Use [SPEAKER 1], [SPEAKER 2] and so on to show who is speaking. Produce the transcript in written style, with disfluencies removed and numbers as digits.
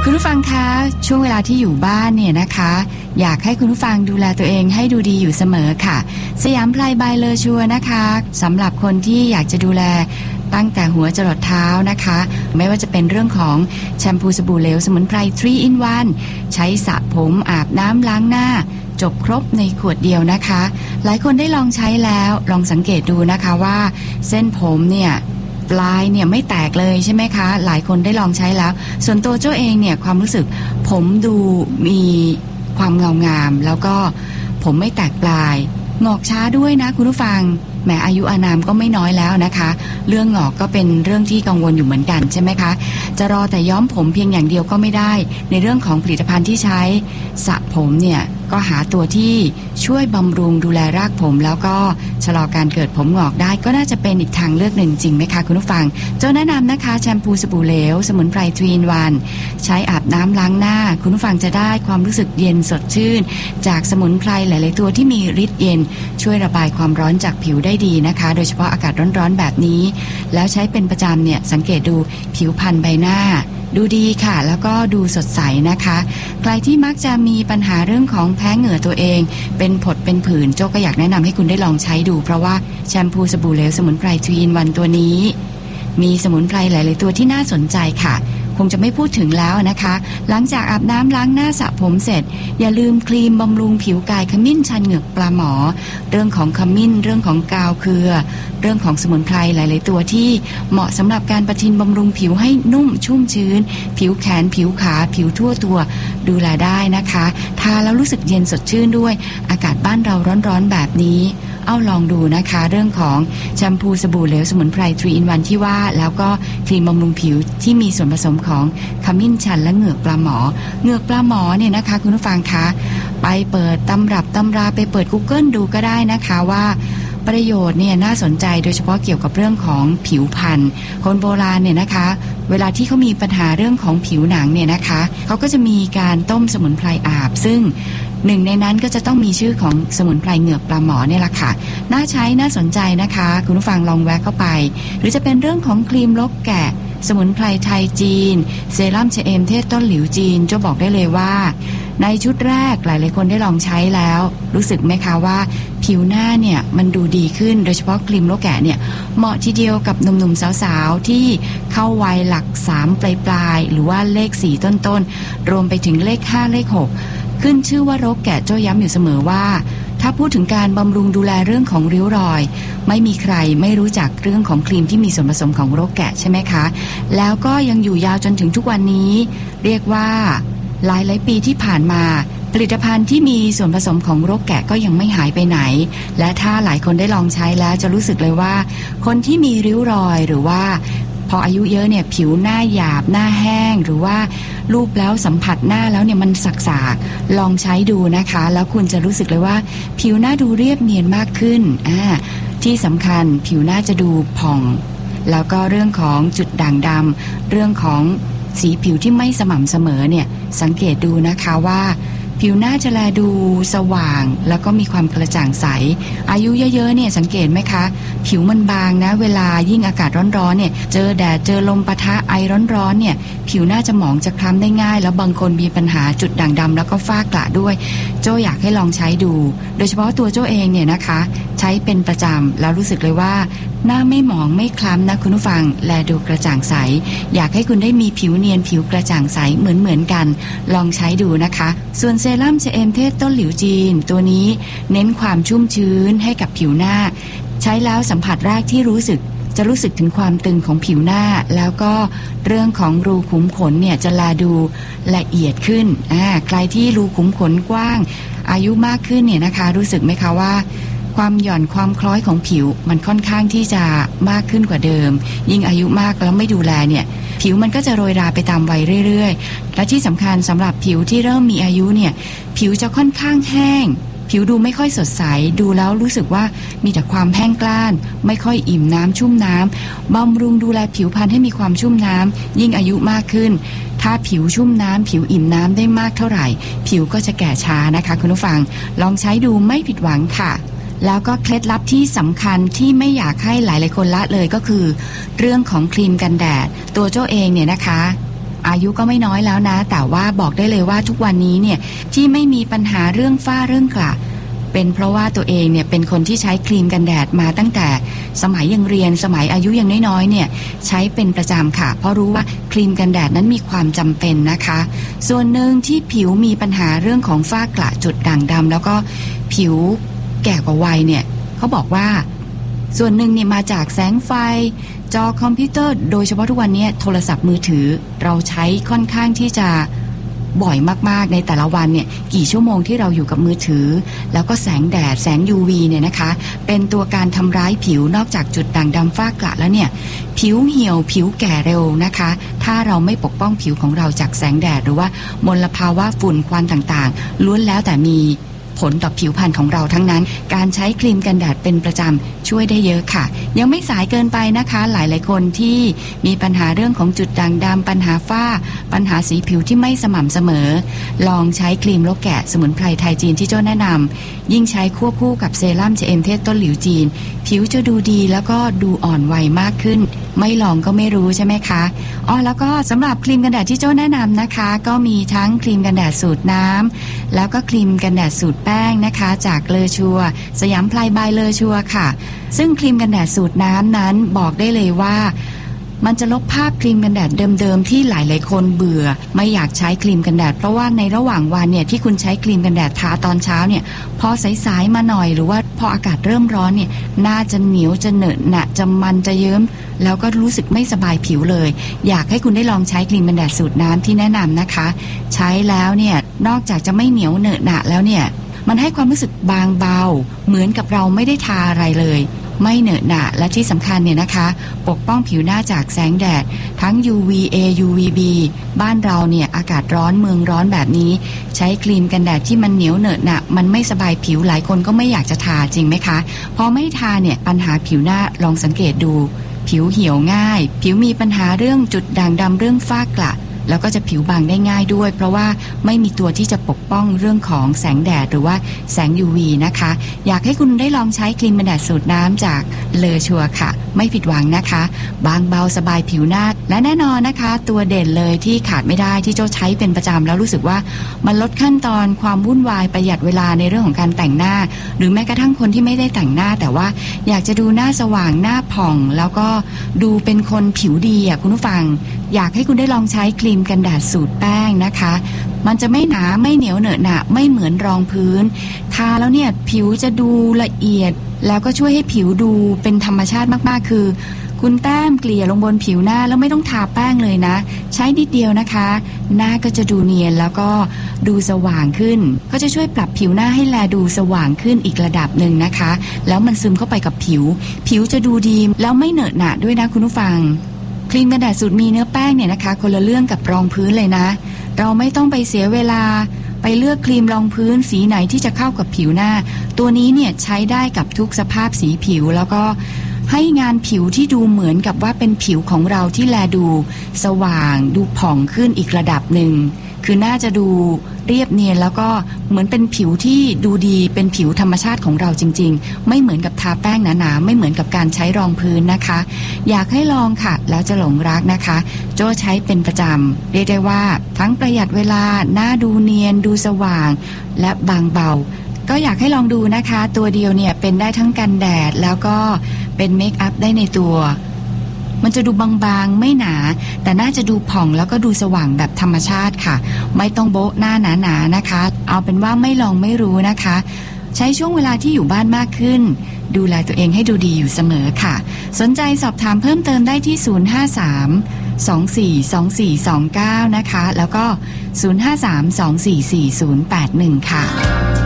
[SPEAKER 1] คุณผู้ฟังคะช่วงเวลาที่อยู่บ้านเนี่ยนะคะอยากให้คุณผู้ฟังดูแลตัวเองให้ดูดีอยู่เสมอค่ะสยามไพรบายเลอชัวนะคะสำหรับคนที่อยากจะดูแลตั้งแต่หัวจรดเท้านะคะไม่ว่าจะเป็นเรื่องของแชมพูสบู่เหลวสมุนไพร 3 in 1 ใช้สระผมอาบน้ำล้างหน้าจบครบในขวดเดียวนะคะหลายคนได้ลองใช้แล้วลองสังเกตดูนะคะว่าเส้นผมเนี่ยปลายเนี่ยไม่แตกเลยใช่ไหมคะหลายคนได้ลองใช้แล้วส่วนตัวเจ้าเองเนี่ยความรู้สึกผมดูมีความเงางามแล้วก็ผมไม่แตกปลายงอกช้าด้วยนะคุณผู้ฟังแหมอายุอานามก็ไม่น้อยแล้วนะคะเรื่องงอกก็เป็นเรื่องที่กังวลอยู่เหมือนกันใช่ไหมคะจะรอแต่ย้อมผมเพียงอย่างเดียวก็ไม่ได้ในเรื่องของผลิตภัณฑ์ที่ใช้สระผมเนี่ยก็หาตัวที่ช่วยบำรุงดูแลรากผมแล้วก็ชะลอการเกิดผมงอกได้ก็น่าจะเป็นอีกทางเลือกหนึ่งจริงไหมคะคุณผู้ฟังเจ้าแนะนำนะคะแชมพูสบู่เหลวสมุนไพร 3 in 1 ใช้อาบน้ำล้างหน้าคุณผู้ฟังจะได้ความรู้สึกเย็นสดชื่นจากสมุนไพรหลายๆตัวที่มีฤทธิ์เย็นช่วยระบายความร้อนจากผิวได้ดีนะคะโดยเฉพาะอากาศร้อนๆแบบนี้แล้วใช้เป็นประจำเนี่ยสังเกตดูผิวพรรณใบหน้าดูดีค่ะแล้วก็ดูสดใสนะคะใครที่มักจะมีปัญหาเรื่องของแพ้เหงื่อตัวเองเป็นผดเป็นผื่นโจ้ก็อยากแนะนำให้คุณได้ลองใช้ดูเพราะว่าแชมพูสบู่เหลวสมุนไพร 3 in 1 ตัวนี้มีสมุนไพรหลายๆตัวที่น่าสนใจค่ะคงจะไม่พูดถึงแล้วนะคะหลังจากอาบน้ำล้างหน้าสระผมเสร็จอย่าลืมครีมบำรุงผิวกายขมิ้นชันเหงือกปลาหมอเรื่องของขมิ้นเรื่องของกาวเครือเรื่องของสมุนไพรหลายๆตัวที่เหมาะสำหรับการประทินบำรุงผิวให้นุ่มชุ่มชื้นผิวแขนผิวขาผิวทั่วตัวดูแลได้นะคะทาแล้วรู้สึกเย็นสดชื่นด้วยอากาศบ้านเราร้อนๆแบบนี้เอาลองดูนะคะเรื่องของแชมพูสบู่เหลวสมุนไพร 3 in 1 ที่ว่าแล้วก็ครีมบำรุงผิวที่มีส่วนผสมของขมิ้นชันและเหงือกปลาหมอเหงือกปลาหมอเนี่ยนะคะคุณผู้ฟังคะไปเปิดตำรับตำราไปเปิด Google ดูก็ได้นะคะว่าประโยชน์เนี่ยน่าสนใจโดยเฉพาะเกี่ยวกับเรื่องของผิวพรรณคนโบราณเนี่ยนะคะเวลาที่เขามีปัญหาเรื่องของผิวหนังเนี่ยนะคะเขาก็จะมีการต้มสมุนไพรอาบซึ่งหนึ่งในนั้นก็จะต้องมีชื่อของสมุนไพรเหงือกปลาหมอเนี่ยแหละค่ะน่าใช้น่าสนใจนะคะคุณผู้ฟังลองแวะเข้าไปหรือจะเป็นเรื่องของครีมลกแกะสมุนไพรไทยจีนเซรั่มชะเอมเทศต้นหลิวจีนจะบอกได้เลยว่าในชุดแรกหลายๆคนได้ลองใช้แล้วรู้สึกไหมคะว่าผิวหน้าเนี่ยมันดูดีขึ้นโดยเฉพาะครีมลกแกะเนี่ยเหมาะทีเดียวกับหนุ่มๆสาวๆที่เข้าวัยหลัก3ปลายๆหรือว่าเลข4ต้นๆรวมไปถึงเลข5เลข6ขึ้นชื่อว่ารกแกะโจ้ย้ำอยู่เสมอว่าถ้าพูดถึงการบำรุงดูแลเรื่องของริ้วรอยไม่มีใครไม่รู้จักเรื่องของครีมที่มีส่วนผสมของรกแกะใช่ไหมคะแล้วก็ยังอยู่ยาวจนถึงทุกวันนี้เรียกว่าหลายปีที่ผ่านมาผลิตภัณฑ์ที่มีส่วนผสมของรกแกะก็ยังไม่หายไปไหนและถ้าหลายคนได้ลองใช้แล้วจะรู้สึกเลยว่าคนที่มีริ้วรอยหรือว่าพออายุเยอะเนี่ยผิวหน้าหยาบหน้าแห้งหรือว่ารูปแล้วสัมผัสหน้าแล้วเนี่ยมันสักๆลองใช้ดูนะคะแล้วคุณจะรู้สึกเลยว่าผิวหน้าดูเรียบเนียนมากขึ้นที่สำคัญผิวหน้าจะดูผ่องแล้วก็เรื่องของจุดด่างดำเรื่องของสีผิวที่ไม่สม่ำเสมอเนี่ยสังเกตดูนะคะว่าผิวหน้าจะแลดูสว่างแล้วก็มีความกระจ่างใสอายุเยอะๆเนี่ยสังเกตไหมคะผิวมันบางนะเวลายิ่งอากาศร้อนๆเนี่ยเจอแดดเจอลมปะทะไอร้อนๆเนี่ยผิวหน้าจะหมองจะคล้ำได้ง่ายแล้วบางคนมีปัญหาจุดด่างดำแล้วก็ฝ้ากระด้วยโจ้อยากให้ลองใช้ดูโดยเฉพาะตัวโจ้เองเนี่ยนะคะใช้เป็นประจำแล้วรู้สึกเลยว่าหน้าไม่หมองไม่คล้ำนะคุณผู้ฟังแลดูกระจ่างใสอยากให้คุณได้มีผิวเนียนผิวกระจ่างใสเหมือนกันลองใช้ดูนะคะส่วนเซรั่มชะเอมเทศต้นหลิวจีนตัวนี้เน้นความชุ่มชื้นให้กับผิวหน้าใช้แล้วสัมผัสแรกที่จะรู้สึกถึงความตึงของผิวหน้าแล้วก็เรื่องของรูขุมขนเนี่ยจะลาดูละเอียดขึ้นใครที่รูขุมขนกว้างอายุมากขึ้นเนี่ยนะคะรู้สึกไหมคะว่าความหย่อนความคล้อยของผิวมันค่อนข้างที่จะมากขึ้นกว่าเดิมยิ่งอายุมากแล้วไม่ดูแลเนี่ยผิวมันก็จะโรยราไปตามวัยเรื่อยๆและที่สำคัญสำหรับผิวที่เริ่มมีอายุเนี่ยผิวจะค่อนข้างแห้งผิวดูไม่ค่อยสดใสดูแล้วรู้สึกว่ามีแต่ความแห้งกร้านไม่ค่อยอิ่มน้ำชุ่มน้ำบำรุงดูแลผิวพรรณให้มีความชุ่มน้ำยิ่งอายุมากขึ้นถ้าผิวชุ่มน้ำผิวอิ่มน้ำได้มากเท่าไหร่ผิวก็จะแก่ช้านะคะคุณผู้ฟังลองใช้ดูไม่ผิดหวังค่ะแล้วก็เคล็ดลับที่สำคัญที่ไม่อยากให้หลายๆคนละเลยก็คือเรื่องของครีมกันแดดตัวโจ้เองเนี่ยนะคะอายุก็ไม่น้อยแล้วนะแต่ว่าบอกได้เลยว่าทุกวันนี้เนี่ยที่ไม่มีปัญหาเรื่องฝ้าเรื่องกระเป็นเพราะว่าตัวเองเนี่ยเป็นคนที่ใช้ครีมกันแดดมาตั้งแต่สมัยยังเรียนสมัยอายุยังน้อยๆเนี่ยใช้เป็นประจำค่ะเพราะรู้ว่าครีมกันแดดนั้นมีความจำเป็นนะคะส่วนหนึ่งที่ผิวมีปัญหาเรื่องของฝ้ากระจุดด่างดำแล้วก็ผิวแก่กว่าวัยเนี่ยเขาบอกว่าส่วนหนึ่งเนี่ยมาจากแสงไฟจอคอมพิวเตอร์โดยเฉพาะทุกวันนี้โทรศัพท์มือถือเราใช้ค่อนข้างที่จะบ่อยมากๆในแต่ละวันเนี่ยกี่ชั่วโมงที่เราอยู่กับมือถือแล้วก็แสงแดดแสง UV เนี่ยนะคะเป็นตัวการทำร้ายผิวนอกจากจุดด่างดำฝ้ากระแล้วเนี่ยผิวเหี่ยวผิวแก่เร็วนะคะถ้าเราไม่ปกป้องผิวของเราจากแสงแดดหรือว่ามลภาวะฝุ่นควันต่างๆล้วนแล้วแต่มีผลต่อผิวพรรณของเราทั้งนั้นการใช้ครีมกันแดดเป็นประจำช่วยได้เยอะค่ะยังไม่สายเกินไปนะคะหลายๆคนที่มีปัญหาเรื่องของจุดด่างดำปัญหาฝ้าปัญหาสีผิวที่ไม่สม่ำเสมอลองใช้ครีมโลแกะสมุนไพรไทยจีนที่โจ้แนะนำยิ่งใช้ควบคู่กับเซรั่ม JM เทศต้นหลิวจีนผิวจะดูดีแล้วก็ดูอ่อนวัยมากขึ้นไม่ลองก็ไม่รู้ใช่ไหมคะแล้วก็สำหรับครีมกันแดดที่โจ้แนะนำนะคะก็มีทั้งครีมกันแดดสูตรน้ำแล้วก็ครีมกันแดดสูตรแป้งนะคะจากเลอชัวสยามพลายบายเลอชัวค่ะซึ่งครีมกันแดดสูตรน้ำนั้นบอกได้เลยว่ามันจะลบภาพครีมกันแดดเดิมๆที่หลายๆคนเบื่อไม่อยากใช้ครีมกันแดดเพราะว่าในระหว่างวันเนี่ยที่คุณใช้ครีมกันแดดทาตอนเช้าเนี่ยพอสายๆมาหน่อยหรือว่าพออากาศเริ่มร้อนเนี่ยหน้าจะเหนียวจะเหนอะหนะจะมันจะเยิ้มแล้วก็รู้สึกไม่สบายผิวเลยอยากให้คุณได้ลองใช้ครีมกันแดดสูตรน้ำที่แนะนำนะคะใช้แล้วเนี่ยนอกจากจะไม่เหนียวเหนอะหนะแล้วเนี่ยมันให้ความรู้สึกบางเบาเหมือนกับเราไม่ได้ทาอะไรเลยไม่เหนอะหนะและที่สำคัญเนี่ยนะคะปกป้องผิวหน้าจากแสงแดดทั้ง UVA UVB บ้านเราเนี่ยอากาศร้อนเมืองร้อนแบบนี้ใช้ครีมกันแดดที่มันเหนียวเหนอะหนะมันไม่สบายผิวหลายคนก็ไม่อยากจะทาจริงไหมคะพอไม่ทาเนี่ยปัญหาผิวหน้าลองสังเกตดูผิวเหี่ยวง่ายผิวมีปัญหาเรื่องจุดด่างดำเรื่องฝ้ากระแล้วก็จะผิวบางได้ง่ายด้วยเพราะว่าไม่มีตัวที่จะปกป้องเรื่องของแสงแดดหรือว่าแสง UV นะคะอยากให้คุณได้ลองใช้ครีมกันแดดสูตรน้ำจากเลอชัวค่ะไม่ผิดหวังนะคะบางเบาสบายผิวหน้าและแน่นอนนะคะตัวเด่นเลยที่ขาดไม่ได้ที่โจ้ใช้เป็นประจำแล้วรู้สึกว่ามันลดขั้นตอนความวุ่นวายประหยัดเวลาในเรื่องของการแต่งหน้าหรือแม้กระทั่งคนที่ไม่ได้แต่งหน้าแต่ว่าอยากจะดูหน้าสว่างหน้าผ่องแล้วก็ดูเป็นคนผิวดีคุณผู้ฟังอยากให้คุณได้ลองใช้ครีมกันแดดสูตรแป้งนะคะมันจะไม่หนาไม่เหนียวเหนอะหนะไม่เหมือนรองพื้นทาแล้วเนี่ยผิวจะดูละเอียดแล้วก็ช่วยให้ผิวดูเป็นธรรมชาติมากๆคือคุณแต้มเกลี่ยลงบนผิวหน้าแล้วไม่ต้องทาแป้งเลยนะใช้นิดเดียวนะคะหน้าก็จะดูเนียนแล้วก็ดูสว่างขึ้นก็จะช่วยปรับผิวหน้าให้แลดูสว่างขึ้นอีกระดับหนึ่งนะคะแล้วมันซึมเข้าไปกับผิวจะดูดีแล้วไม่เหนอะหนะด้วยนะคุณผู้ฟังครีมกันแดดสูตรมีเนื้อแป้งเนี่ยนะคะคนละเรื่องกับรองพื้นเลยนะเราไม่ต้องไปเสียเวลาไปเลือกครีมรองพื้นสีไหนที่จะเข้ากับผิวหน้าตัวนี้เนี่ยใช้ได้กับทุกสภาพสีผิวแล้วก็ให้งานผิวที่ดูเหมือนกับว่าเป็นผิวของเราที่แลดูสว่างดูผ่องขึ้นอีกระดับหนึ่งคือน่าจะดูเรียบเนียนแล้วก็เหมือนเป็นผิวที่ดูดีเป็นผิวธรรมชาติของเราจริงๆไม่เหมือนกับทาแป้งหนาๆไม่เหมือนกับการใช้รองพื้นนะคะอยากให้ลองค่ะแล้วจะหลงรักนะคะโจ้ใช้เป็นประจำเรียกได้ว่าทั้งประหยัดเวลาหน้าดูเนียนดูสว่างและบางเบาก็อยากให้ลองดูนะคะตัวเดียวเนี่ยเป็นได้ทั้งกันแดดแล้วก็เป็นเมคอัพได้ในตัวมันจะดูบางๆไม่หนาแต่น่าจะดูผ่องแล้วก็ดูสว่างแบบธรรมชาติค่ะไม่ต้องโบ๊ะหน้าหนาๆนะคะเอาเป็นว่าไม่ลองไม่รู้นะคะใช้ช่วงเวลาที่อยู่บ้านมากขึ้นดูแลตัวเองให้ดูดีอยู่เสมอค่ะสนใจสอบถามเพิ่มเติมได้ที่053-242429นะคะแล้วก็053-244-081ค่ะ